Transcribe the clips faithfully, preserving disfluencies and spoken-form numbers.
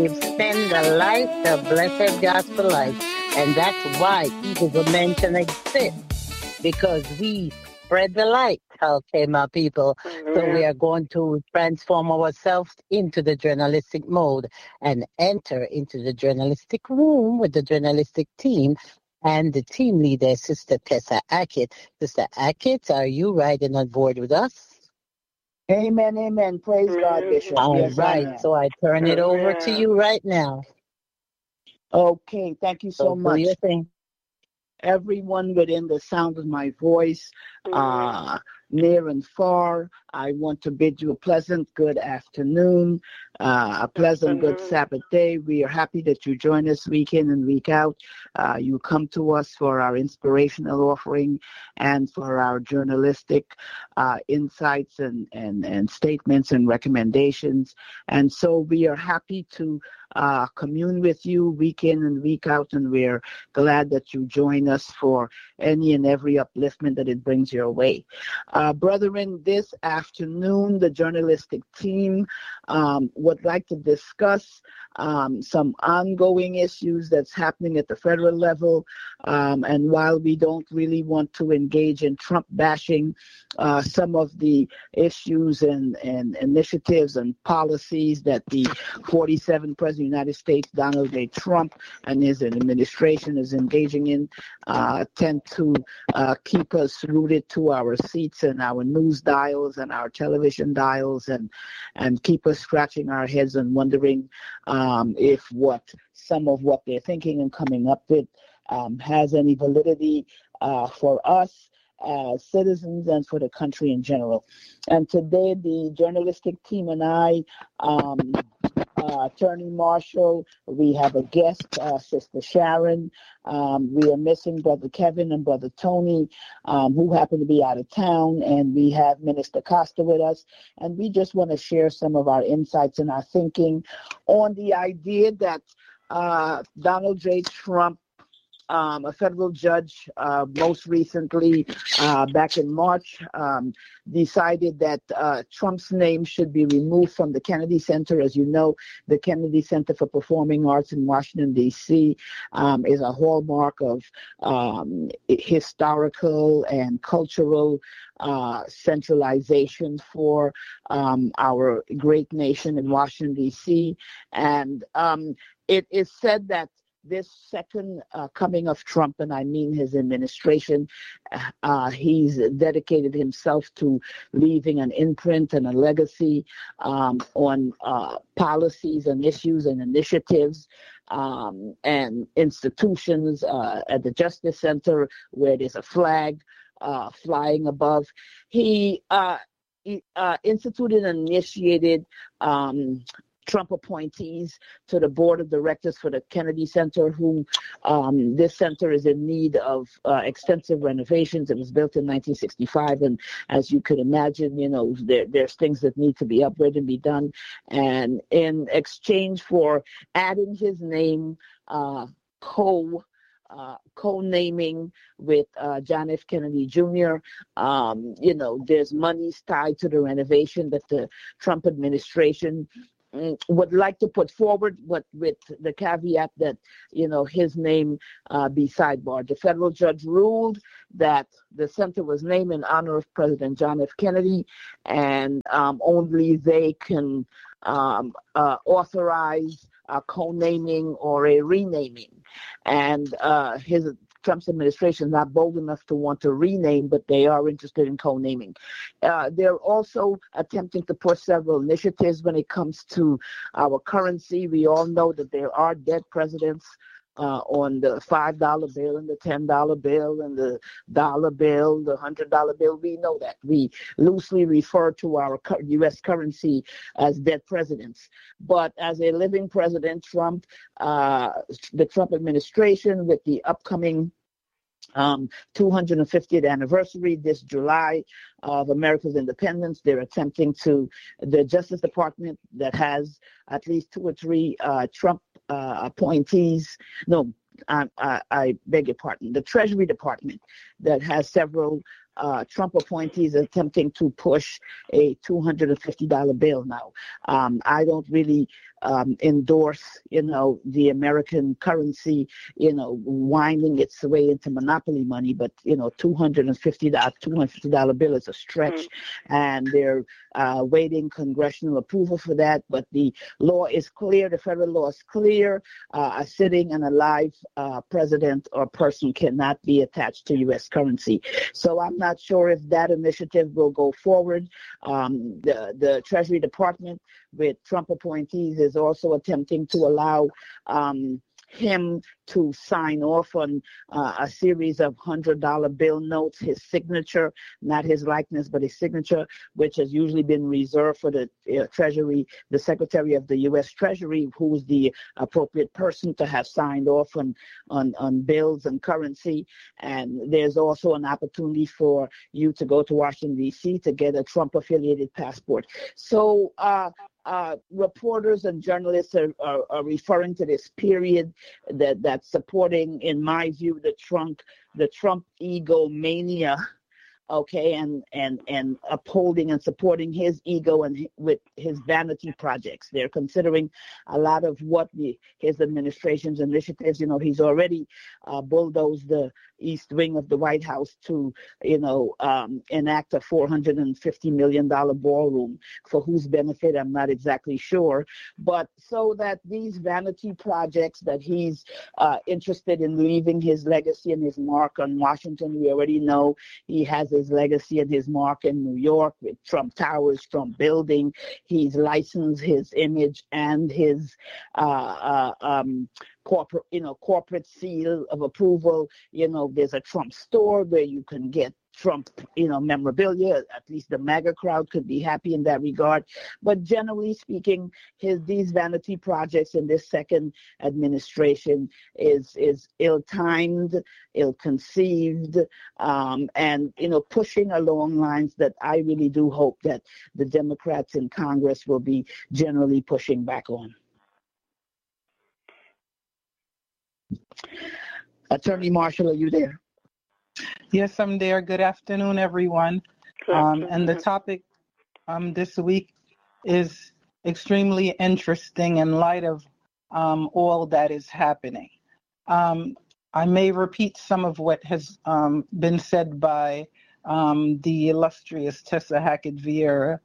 live, send the light, the blessed gospel light. And that's why Eagle Dimension exists, because we spread the light. Okay, my people. So we Amen. are going to transform ourselves into the journalistic mode and enter into the journalistic room with the journalistic team and the team leader, Sister Tessa Ackett. Sister Ackett, are you riding on board with us? Amen, amen. Praise God, Amen. Bishop. All Yes, I right, am. so I turn it over to Amen. you right now. Okay, thank you So so do your much. thing. Everyone within the sound of my voice, Amen. uh, near and far, I want to bid you a pleasant good afternoon, uh, a pleasant good Afternoon. Sabbath day. We are happy that you join us week in and week out. Uh, you come to us for our inspirational offering and for our journalistic uh, insights and, and, and statements and recommendations. And so we are happy to uh, commune with you week in and week out, and we're glad that you join us for any and every upliftment that it brings your way. Uh, brethren, this afternoon, the journalistic team um, would like to discuss um, some ongoing issues that's happening at the federal level. Um, and while we don't really want to engage in Trump bashing, uh, some of the issues and, and initiatives and policies that the forty-seventh President of the United States, Donald J. Trump, and his administration is engaging in uh, tend to uh, keep us rooted to our seats and our news dials and our television dials, and and keep us scratching our heads and wondering um, if what some of what they're thinking and coming up with um, has any validity uh, for us as citizens and for the country in general. And today, the journalistic team and I, um, uh, Attorney Marshall, we have a guest, uh, Sister Sharon. Um, we are missing Brother Kevin and Brother Tony, um, who happen to be out of town, and we have Minister Costa with us. And we just want to share some of our insights and our thinking on the idea that uh, Donald J. Trump, Um, a federal judge, uh, most recently uh, back in March, um, decided that uh, Trump's name should be removed from the Kennedy Center. As you know, the Kennedy Center for Performing Arts in Washington, D C um, is a hallmark of um, historical and cultural uh, centralization for um, our great nation in Washington, D C And um, it is said that this second uh, coming of Trump, and I mean his administration, uh, he's dedicated himself to leaving an imprint and a legacy um, on uh, policies and issues and initiatives um, and institutions uh, at the Justice Center, where there's a flag uh, flying above. He, uh, he uh, instituted and initiated um, Trump appointees to the board of directors for the Kennedy Center, who um, this center is in need of uh, extensive renovations. It was built in nineteen sixty-five, and as you could imagine, you know, there, there's things that need to be upgraded and be done. And in exchange for adding his name, uh, co Uh, co-naming with uh, John F. Kennedy Junior Um, you know, there's monies tied to the renovation that the Trump administration mm, would like to put forward, but with the caveat that, you know, his name uh, be sidebarred. The federal judge ruled that the center was named in honor of President John F. Kennedy, and um, only they can um, uh, authorize a co-naming or a renaming. And uh, his Trump's administration is not bold enough to want to rename, but they are interested in co-naming. Uh, they're also attempting to push several initiatives when it comes to our currency. We all know that there are dead presidents uh, on the five dollar bill and the ten dollar bill and the dollar bill, the one hundred dollar bill. We know that. We loosely refer to our U S currency as dead presidents. But as a living president, Trump, uh, the Trump administration, with the upcoming Um, two hundred fiftieth anniversary this July of America's independence, they're attempting to, the Justice Department that has at least two or three uh, Trump uh, appointees, no, I, I, I beg your pardon, the Treasury Department that has several uh, Trump appointees attempting to push a two hundred fifty dollars bill now. Um, I don't really um, endorse, you know, the American currency, you know, winding its way into monopoly money, but, you know, two hundred fifty dollars, two hundred fifty dollars bill is a stretch, mm-hmm. and they're uh, waiting congressional approval for that, but the law is clear, the federal law is clear. Uh, a sitting and a live uh, president or person cannot be attached to U S currency. So I'm not sure if that initiative will go forward. Um, the, the Treasury Department with Trump appointees is also attempting to allow um, him to sign off on uh, a series of one hundred dollars bill notes, his signature, not his likeness, but his signature, which has usually been reserved for the uh, Treasury, the Secretary of the U S Treasury, who's the appropriate person to have signed off on, on, on bills and currency. And there's also an opportunity for you to go to Washington, D C to get a Trump-affiliated passport. So uh, uh, reporters and journalists are, are, are referring to this period that that's supporting, in my view, the Trump the Trump egomania, okay, and and and upholding and supporting his ego and with his vanity projects. They're considering a lot of what the his administration's initiatives. You know, he's already uh, bulldozed the east wing of the White House to, you know, um, enact a four hundred fifty million dollars ballroom. For whose benefit, I'm not exactly sure. But so that these vanity projects that he's uh, interested in leaving his legacy and his mark on Washington, we already know he has his legacy and his mark in New York with Trump Towers, Trump Building. He's licensed his image and his uh, uh, um, corporate, you know, corporate seal of approval. You know, there's a Trump store where you can get Trump, you know, memorabilia. At least the MAGA crowd could be happy in that regard. But generally speaking, his these vanity projects in this second administration is is ill-timed, ill-conceived, um, and, you know, pushing along lines that I really do hope that the Democrats in Congress will be generally pushing back on. Attorney Marshall, are you there? Yes, I'm there. Good afternoon, everyone. Um, and the topic um, this week is extremely interesting in light of um, all that is happening. Um, I may repeat some of what has um, been said by um, the illustrious Tessa Hackett Vieira,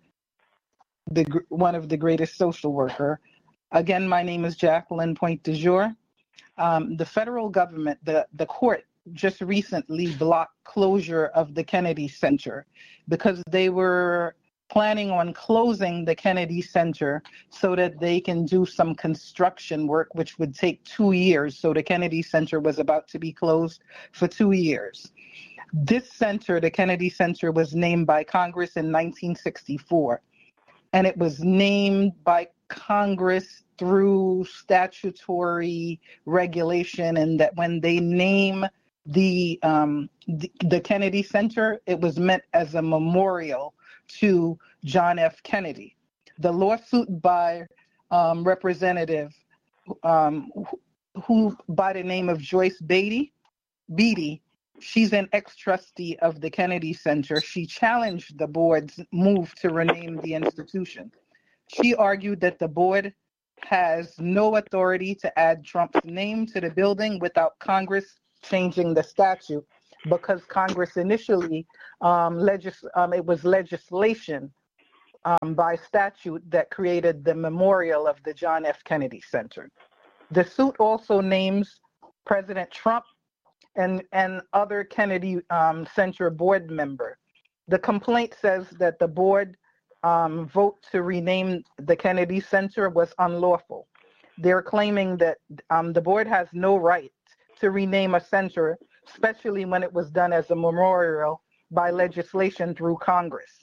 the, one of the greatest social worker. Again, my name is Jacqueline Point de Jour. Um, the federal government, the, the court, just recently blocked closure of the Kennedy Center because they were planning on closing the Kennedy Center so that they can do some construction work, which would take two years. So the Kennedy Center was about to be closed for two years. This center, the Kennedy Center, was named by Congress in nineteen sixty-four, and it was named by Congress through statutory regulation, and that when they name the, um, the the Kennedy Center, it was meant as a memorial to John F. Kennedy. The lawsuit by um, Representative um, who, who by the name of Joyce Beatty, Beatty, she's an ex-trustee of the Kennedy Center. She challenged the board's move to rename the institution. She argued that the board has no authority to add Trump's name to the building without Congress changing the statute, because Congress initially, um, legis- um, it was legislation um, by statute that created the memorial of the John F. Kennedy Center. The suit also names President Trump and, and other Kennedy um, Center board member. The complaint says that the board Um, vote to rename the Kennedy Center was unlawful. They're claiming that um, the board has no right to rename a center, especially when it was done as a memorial by legislation through Congress.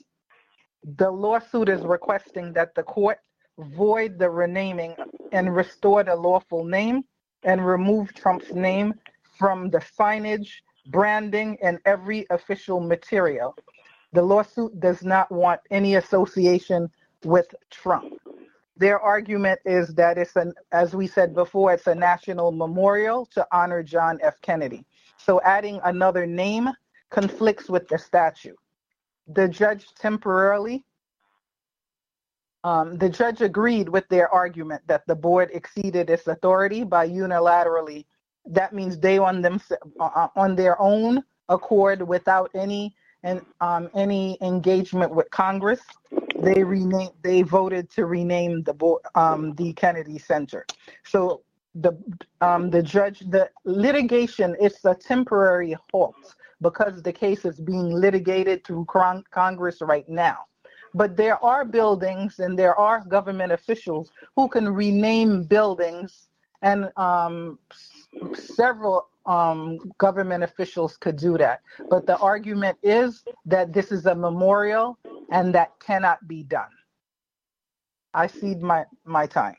The lawsuit is requesting that the court void the renaming and restore the lawful name and remove Trump's name from the signage, branding, and every official material. The lawsuit does not want any association with Trump. Their argument is that it's an, as we said before, it's a national memorial to honor John F. Kennedy. So adding another name conflicts with the statute. The judge temporarily, um, the judge agreed with their argument that the board exceeded its authority by unilaterally. That means they on them uh, on their own accord, without any and um, any engagement with Congress, they rename they voted to rename the board um, the Kennedy Center. So the um, the judge the litigation is a temporary halt because the case is being litigated through Congress right now. But there are buildings and there are government officials who can rename buildings, and um, several um, government officials could do that. But the argument is that this is a memorial and that cannot be done. I cede my, my time.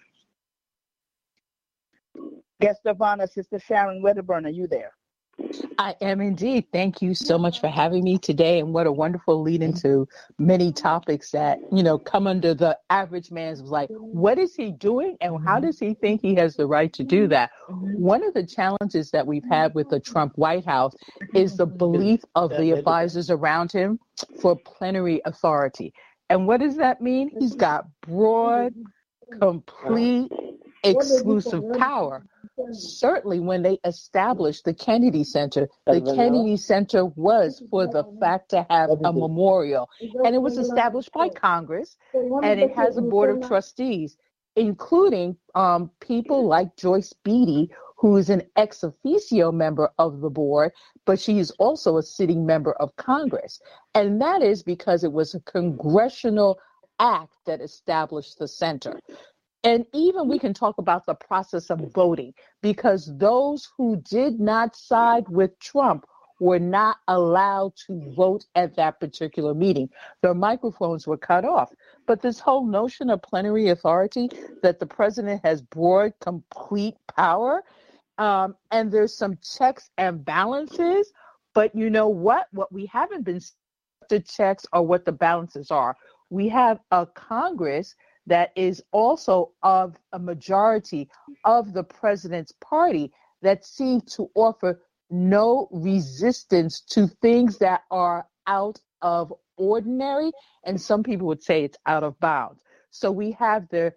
Guest of honor, Sister Sharon Wedderburn, are you there? I am indeed. Thank you so much for having me today. And what a wonderful lead into many topics that, you know, come under the average man's like, what is he doing and how does he think he has the right to do that? One of the challenges that we've had with the Trump White House is the belief of the advisors around him for plenary authority. And what does that mean? He's got broad, complete, exclusive power. Certainly when they established the Kennedy Center, the Kennedy Center was for the fact to have a memorial. And it was established by Congress, and it has a board of trustees, including um, people like Joyce Beatty, who is an ex officio member of the board, but she is also a sitting member of Congress. And that is because it was a congressional act that established the center. And even we can talk about the process of voting, because those who did not side with Trump were not allowed to vote at that particular meeting. Their microphones were cut off. But this whole notion of plenary authority, that the president has broad, complete power, um, and there's some checks and balances. But you know what? What we haven't been the checks are what the balances are. We have a Congress that is also of a majority of the president's party that seem to offer no resistance to things that are out of ordinary, and some people would say it's out of bounds. So we have the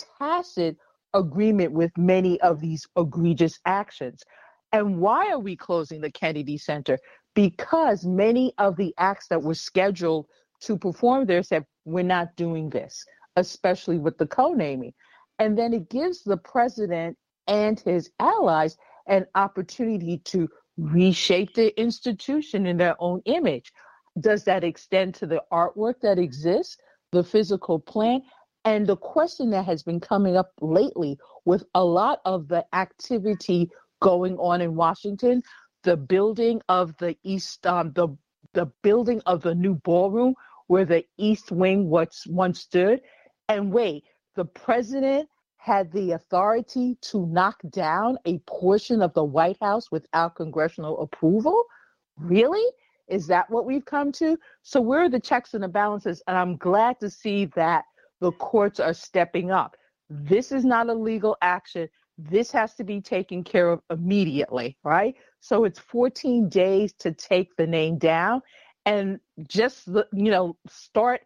tacit agreement with many of these egregious actions. And why are we closing the Kennedy Center? Because many of the acts that were scheduled to perform there said, we're not doing this, especially with the co-naming. And then it gives the president and his allies an opportunity to reshape the institution in their own image. Does that extend to the artwork that exists, the physical plan? And the question that has been coming up lately with a lot of the activity going on in Washington, the building of the East, um, the, the building of the new ballroom where the East Wing once, once stood. And wait, the president had the authority to knock down a portion of the White House without congressional approval? Really? Is that what we've come to? So where are the checks and the balances? And I'm glad to see that the courts are stepping up. This is not a legal action. This has to be taken care of immediately, right? So it's fourteen days to take the name down and just, you know, start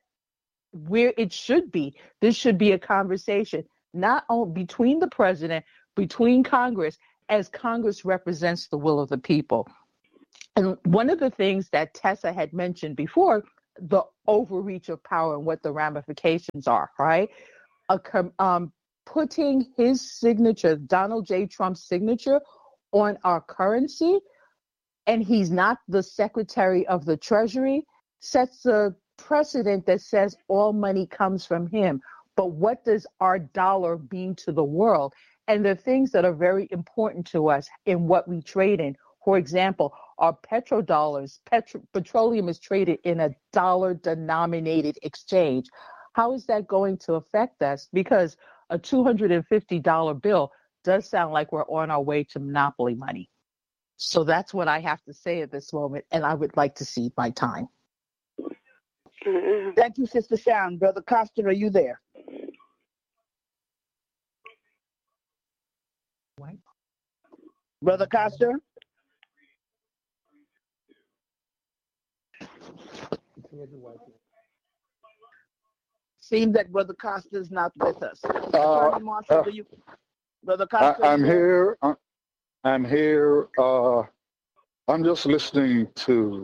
where it should be. This should be a conversation, not only between the president, between Congress, as Congress represents the will of the people. And one of the things that Tessa had mentioned before, the overreach of power and what the ramifications are, right? A, um, putting his signature, Donald J. Trump's signature, on our currency, and he's not the Secretary of the Treasury, sets a precedent that says all money comes from him. But what does our dollar mean to the world? And the things that are very important to us in what we trade in. For example, our petrodollars, petro- petroleum is traded in a dollar-denominated exchange. How is that going to affect us? Because a two hundred fifty dollars bill does sound like we're on our way to monopoly money. So that's what I have to say at this moment, and I would like to cede my time. Thank you, Sister Sharon. Brother Costa, are you there? What? Brother Costa? Seems that Brother Costa is not with us. Uh, Marshall, uh, do you, Brother Costa, I, I'm here. I'm here. Uh, I'm just listening to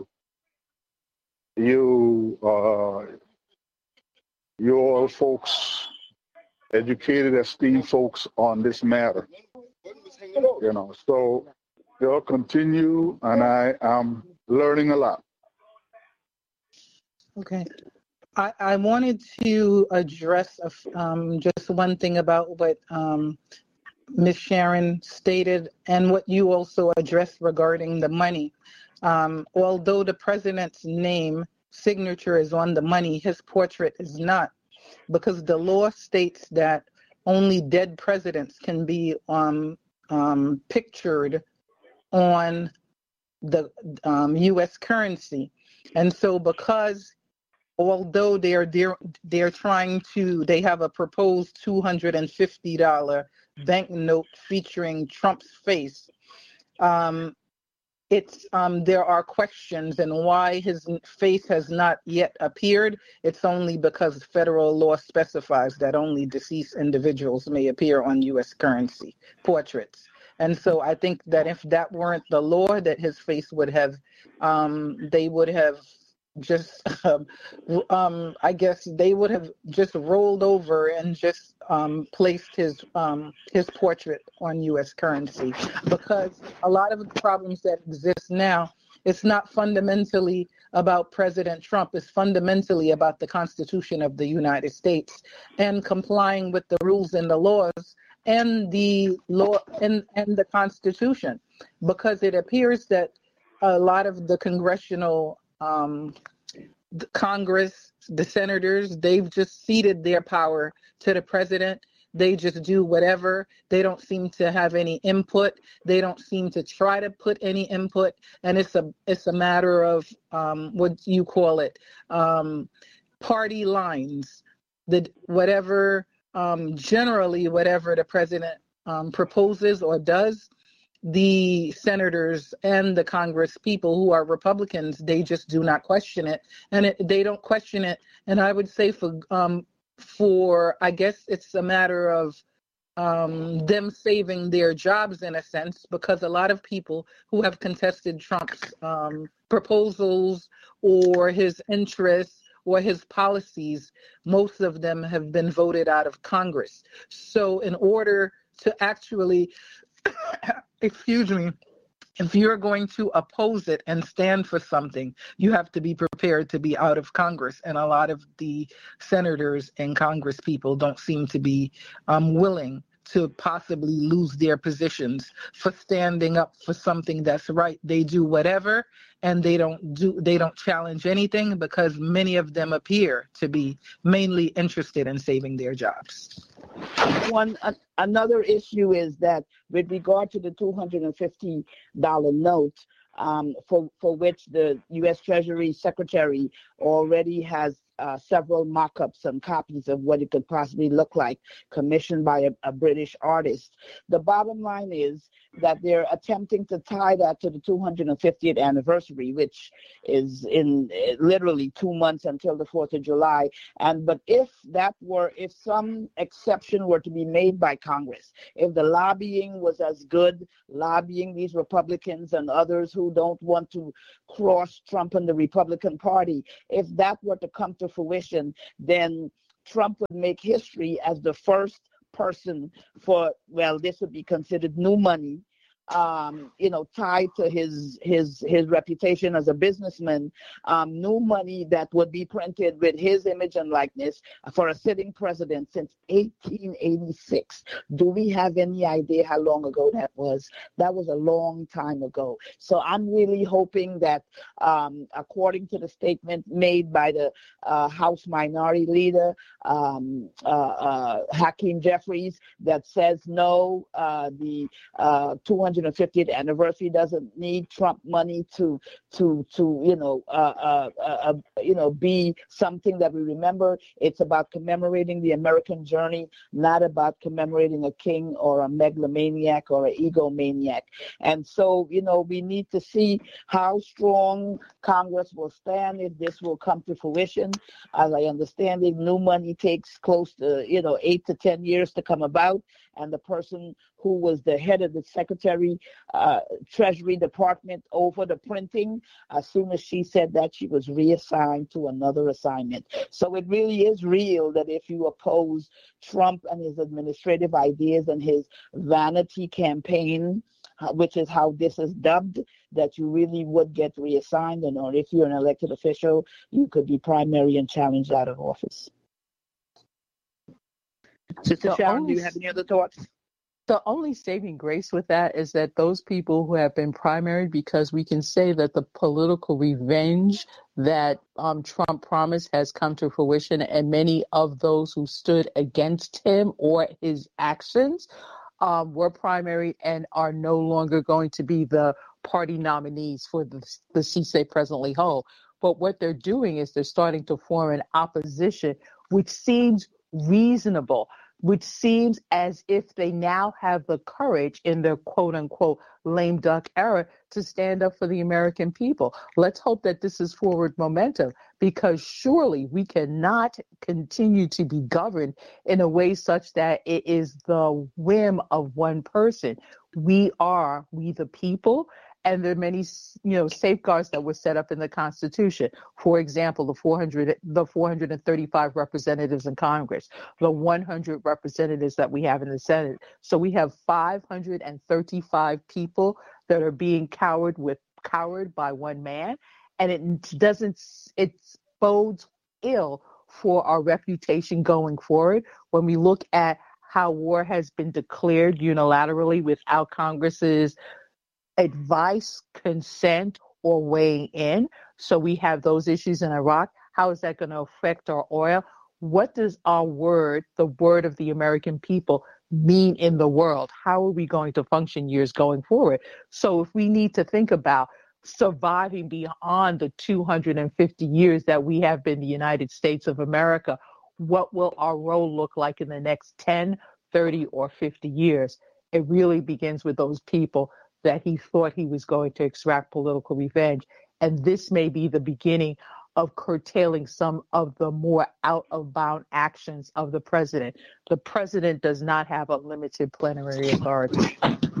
you, uh, you all folks, educated, esteemed folks on this matter. You know, so they'll continue, and I am learning a lot. Okay. I, I wanted to address um, just one thing about what um, Miz Sharon stated and what you also addressed regarding the money. Um, although the president's name signature is on the money, his portrait is not, because the law states that only dead presidents can be um, um, pictured on the um, U S currency. And so because although they're they're they're trying to, they have a proposed two hundred fifty dollars banknote featuring Trump's face. Um, it's um, there are questions and why his face has not yet appeared. It's only because federal law specifies that only deceased individuals may appear on U S currency portraits. And so I think that if that weren't the law, that his face would have, um, they would have just, um, um, I guess they would have just rolled over and just um, placed his um, his portrait on U S currency, because a lot of the problems that exist now, it's not fundamentally about President Trump. It's fundamentally about the Constitution of the United States and complying with the rules and the laws and the law and, and the Constitution, because it appears that a lot of the congressional um, the Congress, the senators, they've just ceded their power to the president. They just do whatever. They don't seem to have any input. They don't seem to try to put any input. And it's a it's a matter of um, what you call it, um, party lines. The whatever um, generally whatever the president um, proposes or does, the senators and the Congress people who are Republicans, they just do not question it, and it, they don't question it. And I would say for um, for I guess it's a matter of um, them saving their jobs in a sense, because a lot of people who have contested Trump's um, proposals or his interests or his policies, most of them have been voted out of Congress. So in order to actually excuse me, if you're going to oppose it and stand for something, you have to be prepared to be out of Congress. And a lot of the senators and Congress people don't seem to be um, willing to possibly lose their positions for standing up for something that's right. They do whatever, and they don't do they don't challenge anything, because many of them appear to be mainly interested in saving their jobs. One uh, another issue is that with regard to the two hundred fifty dollars note, um, for for which the U S Treasury Secretary already has uh, several mock-ups and copies of what it could possibly look like, commissioned by a, a British artist. The bottom line is that they're attempting to tie that to the two hundred fiftieth anniversary, which is in uh, literally two months until the fourth of July. And but if that were, if some exception were to be made by Congress, if the lobbying was as good, lobbying these Republicans and others who don't want to cross Trump and the Republican Party, if that were to come to fruition, then Trump would make history as the first person for, well, this would be considered new money, um, you know, tied to his his his reputation as a businessman, um, new money that would be printed with his image and likeness for a sitting president since eighteen eighty-six. Do we have any idea how long ago that was? That was a long time ago. So I'm really hoping that, um, according to the statement made by the uh, House Minority Leader, um, uh, uh, Hakeem Jeffries, that says no, uh, the uh, two hundred hundred fiftieth anniversary doesn't need Trump money to to to you know uh, uh, uh, uh, you know be something that we remember. It's about commemorating the American journey, not about commemorating a king or a megalomaniac or an egomaniac. And so, you know, we need to see how strong Congress will stand if this will come to fruition. As I understand it, new money takes close to, you know, eight to ten years to come about. And the person who was the head of the Secretary, uh, Treasury Department over the printing, as soon as she said that, she was reassigned to another assignment. So it really is real that if you oppose Trump and his administrative ideas and his vanity campaign, which is how this is dubbed, that you really would get reassigned, and or if you're an elected official, you could be primary and challenged out of office. Sister Sharon, do you have any other thoughts? The only saving grace with that is that those people who have been primaried, because we can say that the political revenge that um, Trump promised has come to fruition, and many of those who stood against him or his actions um, were primaried and are no longer going to be the party nominees for the, the seats they presently hold. But what they're doing is they're starting to form an opposition, which seems reasonable, which seems as if they now have the courage in their quote unquote lame duck era to stand up for the American people. Let's hope that this is forward momentum, because surely we cannot continue to be governed in a way such that it is the whim of one person. We are, we the people, and there are many, you know, safeguards that were set up in the Constitution. For example, the four hundred, the four hundred thirty-five representatives in Congress, the one hundred representatives that we have in the Senate. So we have five hundred thirty-five people that are being cowered with cowered by one man, and it doesn't. It bodes ill for our reputation going forward when we look at how war has been declared unilaterally without Congress's advice, consent, or weighing in. So we have those issues in Iraq. How is that going to affect our oil? What does our word, the word of the American people, mean in the world? How are we going to function years going forward? So if we need to think about surviving beyond the two hundred fifty years that we have been the United States of America, what will our role look like in the next ten, thirty, or fifty years? It really begins with those people that he thought he was going to extract political revenge. And this may be the beginning of curtailing some of the more out of bound actions of the president. The president does not have unlimited plenary authority.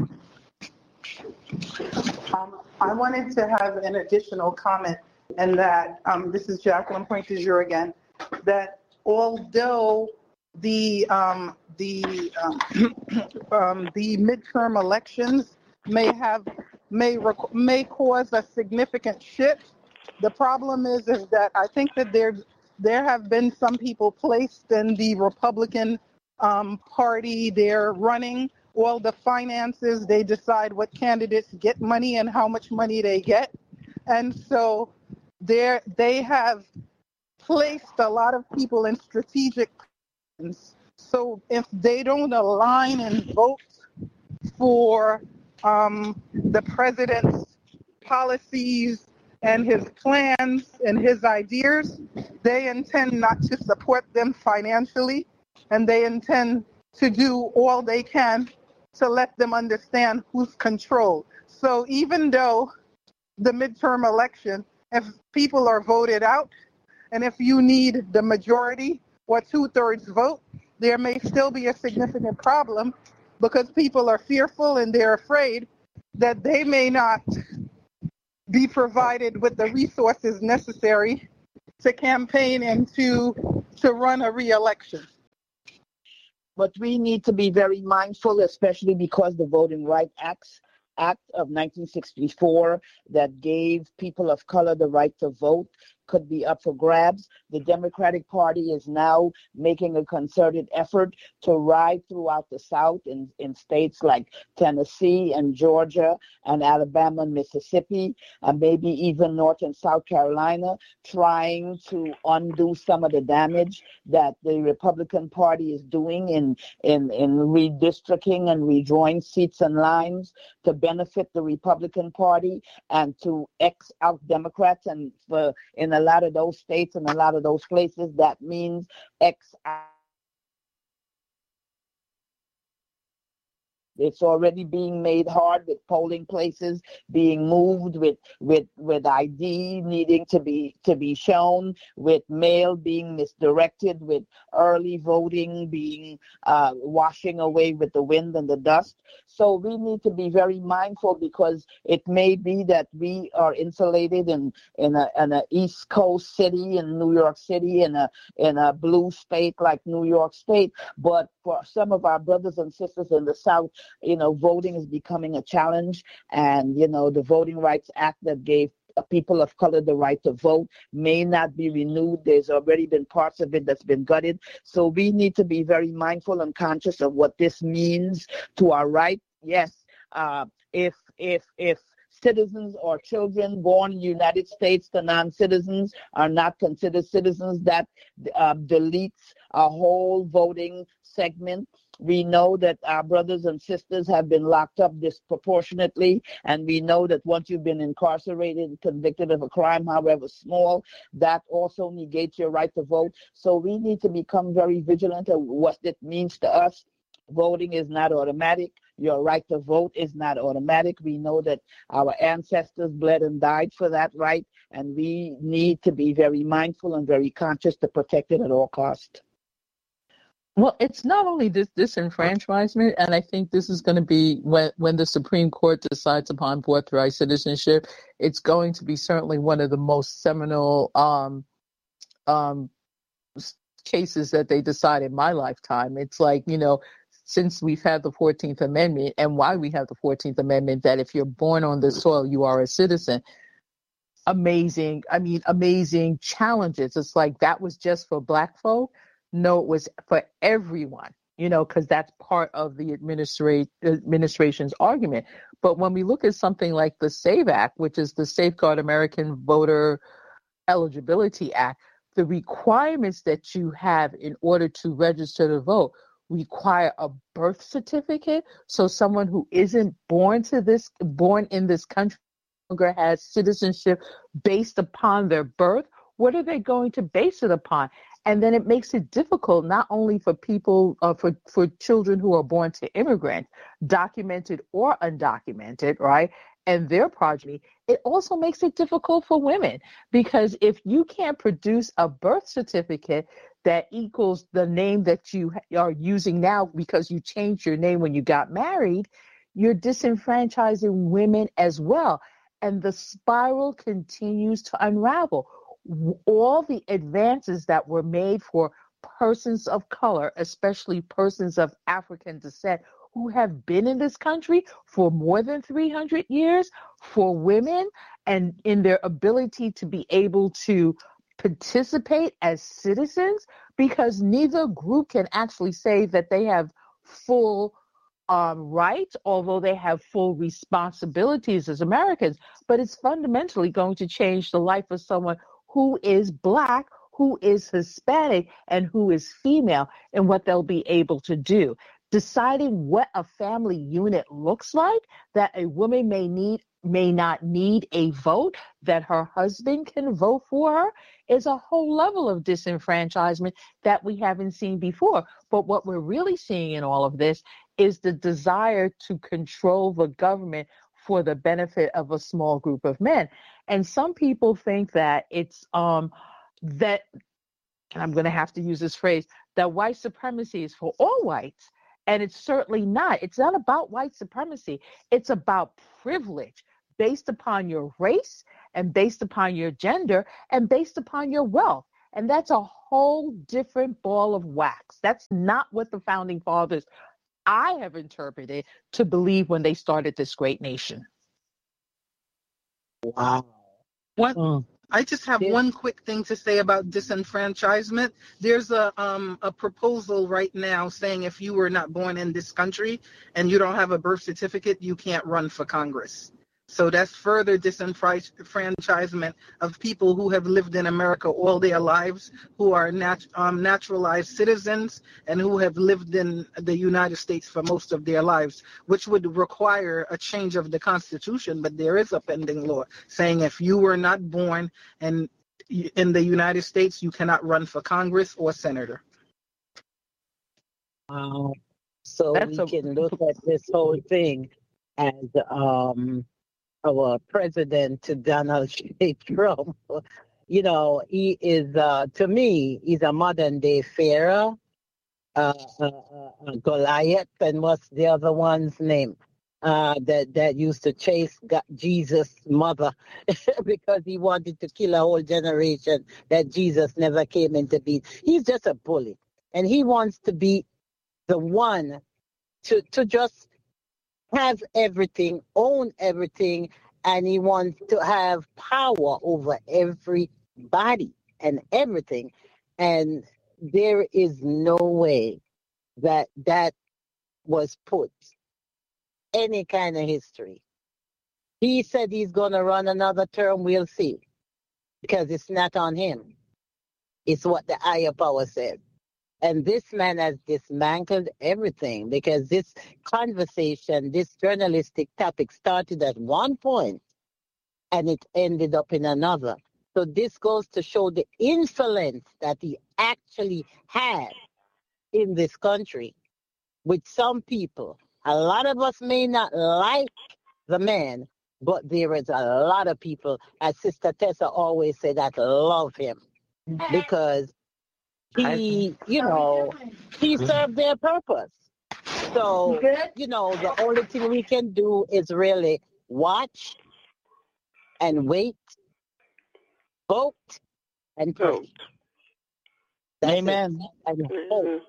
Um, I wanted to have an additional comment, and that um, this is Jacqueline Pointe du Jour again, that although the um, the um, um, the midterm elections may have may rec- may cause a significant shift, the problem is is that I think that there there have been some people placed in the Republican um, Party. They're running all the finances. They decide what candidates get money and how much money they get, and so they they have placed a lot of people in strategic positions. So if they don't align and vote for um, the president's policies and his plans and his ideas, they intend not to support them financially, and they intend to do all they can to let them understand who's controlled. So even though the midterm election, if people are voted out, and if you need the majority or two-thirds vote, there may still be a significant problem, because people are fearful and they're afraid that they may not be provided with the resources necessary to campaign and to to run a re-election. But we need to be very mindful, especially because the Voting Rights Act, Act of nineteen sixty-four that gave people of color the right to vote could be up for grabs. The Democratic Party is now making a concerted effort to ride throughout the South in, in states like Tennessee and Georgia and Alabama and Mississippi, and maybe even North and South Carolina, trying to undo some of the damage that the Republican Party is doing in, in, in redistricting and redrawing seats and lines to benefit the Republican Party and to X out Democrats. And for in a lot of those states and a lot of those places, that means X out. It's already being made hard with polling places being moved, with with with I D needing to be to be shown, with mail being misdirected, with early voting being uh, washing away with the wind and the dust. So we need to be very mindful, because it may be that we are insulated in in a in a East Coast city in New York City, in a in a blue state like New York State, but for some of our brothers and sisters in the South, you know, voting is becoming a challenge. And, you know, the Voting Rights Act that gave people of color the right to vote may not be renewed. There's already been parts of it that's been gutted. So we need to be very mindful and conscious of what this means to our right. Yes, uh, if if if citizens or children born in the United States to non-citizens are not considered citizens, that uh, deletes a whole voting segment. We know that our brothers and sisters have been locked up disproportionately, and we know that once you've been incarcerated, convicted of a crime, however small, that also negates your right to vote. So we need to become very vigilant of what it means to us. Voting is not automatic. Your right to vote is not automatic. We know that our ancestors bled and died for that right, and we need to be very mindful and very conscious to protect it at all costs. Well, it's not only this disenfranchisement, and I think this is going to be when when the Supreme Court decides upon birthright citizenship, it's going to be certainly one of the most seminal um, um, cases that they decide in my lifetime. It's like, you know, since we've had the fourteenth Amendment, and why we have the fourteenth Amendment, that if you're born on this soil, you are a citizen. Amazing. I mean, amazing challenges. It's like, that was just for Black folk. No, it was for everyone, you know, because that's part of the administra- administration's argument. But when we look at something like the SAVE Act, which is the Safeguard American Voter Eligibility Act, the requirements that you have in order to register to vote require a birth certificate. So someone who isn't born to this, born in this country, no longer has citizenship based upon their birth. What are they going to base it upon? And then it makes it difficult not only for people, uh, for, for children who are born to immigrants, documented or undocumented, right, and their progeny. It also makes it difficult for women, because if you can't produce a birth certificate that equals the name that you are using now because you changed your name when you got married, you're disenfranchising women as well. And the spiral continues to unravel. All the advances that were made for persons of color, especially persons of African descent, who have been in this country for more than three hundred years, for women, and in their ability to be able to participate as citizens, because neither group can actually say that they have full um, rights, although they have full responsibilities as Americans. But it's fundamentally going to change the life of someone who is Black, who is Hispanic, and who is female, and what they'll be able to do. Deciding what a family unit looks like, that a woman may need, may not need a vote, that her husband can vote for her, is a whole level of disenfranchisement that we haven't seen before. But what we're really seeing in all of this is the desire to control the government for the benefit of a small group of men. And some people think that it's um that, and I'm going to have to use this phrase, that white supremacy is for all whites. And it's certainly not. It's not about white supremacy. It's about privilege based upon your race and based upon your gender and based upon your wealth. And that's a whole different ball of wax. That's not what the founding fathers, I have interpreted, to believe when they started this great nation. Wow. One, Mm. I just have Yes. one quick thing to say about disenfranchisement. There's a um a proposal right now saying if you were not born in this country and you don't have a birth certificate, you can't run for Congress. So that's further disenfranchisement of people who have lived in America all their lives, who are nat- um, naturalized citizens, and who have lived in the United States for most of their lives, which would require a change of the Constitution. But there is a pending law saying if you were not born in, in the United States, you cannot run for Congress or senator. Uh, so That's we a can look at this whole thing as um, our president, Donald J. Trump. You know, he is, uh, to me, he's a modern day Pharaoh, uh, uh, uh, Goliath, and what's the other one's name? Uh, that that used to chase God, Jesus' mother because he wanted to kill a whole generation that Jesus never came into being. He's just a bully, and he wants to be the one to to just have everything, own everything, and he wants to have power over everybody and everything. And there is no way that that was put any kind of history. He said he's going to run another term. We'll see, because it's not on him. It's what the higher power said. And this man has dismantled everything, because this conversation, this journalistic topic started at one point and it ended up in another. So this goes to show the insolence that he actually had in this country with some people. A lot of us may not like the man, but there is a lot of people, as Sister Tessa always said, that love him because he, you know, he served their purpose. So, you know, the only thing we can do is really watch and wait, vote and pray. That's Amen. it. And hope.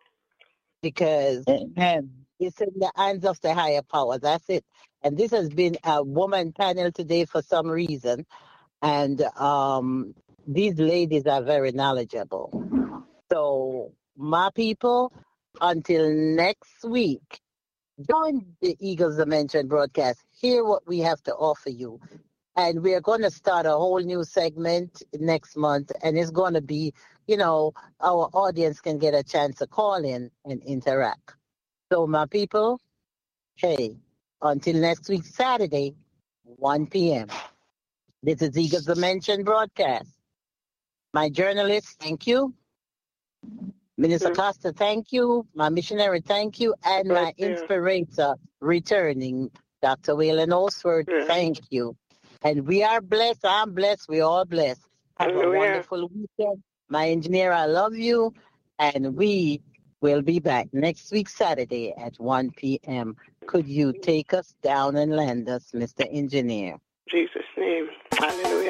Because Amen. it's in the hands of the higher power. That's it. And this has been a woman panel today for some reason. And um, these ladies are very knowledgeable. So, my people, until next week, join the Eagles Dimension broadcast. Hear what we have to offer you. And we're going to start a whole new segment next month. And it's going to be, you know, our audience can get a chance to call in and interact. So, my people, hey, until next week, Saturday, one p.m. This is Eagles Dimension broadcast. My journalist, thank you. Minister mm-hmm. Costa, thank you. My missionary, thank you. And right my there. Inspirator, returning, Doctor Waylon Osford, yeah. Thank you. And we are blessed. I'm blessed. We're all blessed. Have oh, a yeah. wonderful weekend. My engineer, I love you. And we will be back next week, Saturday at one p.m. Could you take us down and land us, Mister Engineer? Jesus' name. Hallelujah.